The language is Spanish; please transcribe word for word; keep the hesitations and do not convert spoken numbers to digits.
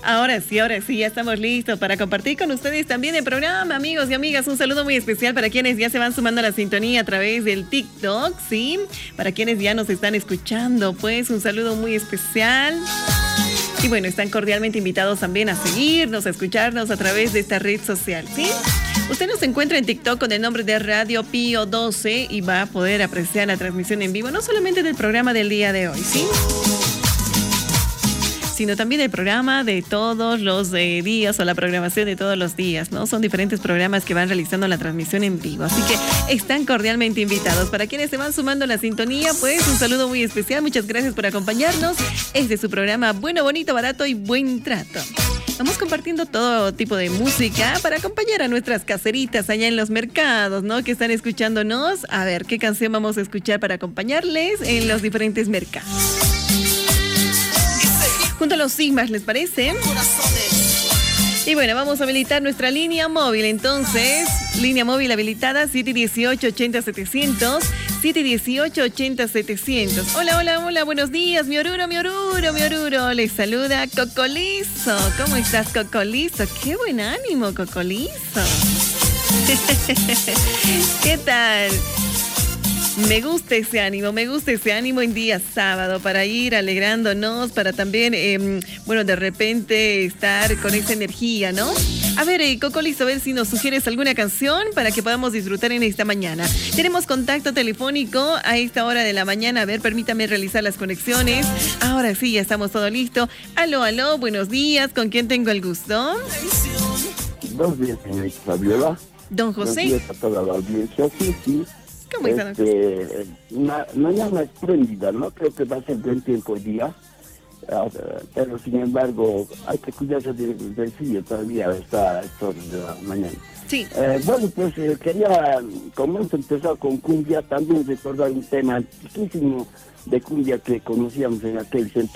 Ahora sí, ahora sí, ya estamos listos para compartir con ustedes también el programa, amigos y amigas. Un saludo muy especial para quienes ya se van sumando a la sintonía a través del TikTok, ¿sí? Para quienes ya nos están escuchando, pues un saludo muy especial. Y bueno, están cordialmente invitados también a seguirnos, a escucharnos a través de esta red social, ¿sí? Usted nos encuentra en TikTok con el nombre de Radio Pío doce y va a poder apreciar la transmisión en vivo, no solamente del programa del día de hoy, ¿sí? Sino también el programa de todos los eh, días o la programación de todos los días, ¿no? Son diferentes programas que van realizando la transmisión en vivo, así que están cordialmente invitados. Para quienes se van sumando a la sintonía, pues un saludo muy especial, muchas gracias por acompañarnos. Este es su programa Bueno, Bonito, Barato y Buen Trato. Vamos compartiendo todo tipo de música para acompañar a nuestras caseritas allá en los mercados, ¿no? Que están escuchándonos. A ver, ¿qué canción vamos a escuchar para acompañarles en los diferentes mercados? Junto a los Sigmas, ¿les parece? Y bueno, vamos a habilitar nuestra línea móvil, entonces. Línea móvil habilitada siete uno ocho, ochenta, setecientos. siete uno ocho, ochenta, setecientos. Hola, hola, hola, buenos días, mi oruro, mi oruro, mi oruro. Les saluda Cocolizo. ¿Cómo estás, Cocolizo? ¡Qué buen ánimo, Cocolizo! ¿Qué tal? Me gusta ese ánimo, me gusta ese ánimo en día sábado para ir alegrándonos, para también, eh, bueno, de repente estar con esa energía, ¿no? A ver, eh, Cocolizo, a ver si nos sugieres alguna canción para que podamos disfrutar en esta mañana. Tenemos contacto telefónico a esta hora de la mañana. A ver, permítame realizar las conexiones. Ahora sí, ya estamos todo listo. Aló, aló, buenos días. ¿Con quién tengo el gusto? Buenos días, señorita Fabiola. Don José. Buenos días a toda la audiencia. Sí, sí. ¿Cómo está, don José? Este, una mañana espléndida, ¿no? Creo que va a ser buen tiempo hoy día. Uh, pero sin embargo, hay que cuidarse del, del frío todavía hasta esta hora de la mañana. Sí. Eh, bueno, pues eh, quería, como hemos empezado con cumbia, también recordar un tema antiquísimo de cumbia que conocíamos en aquel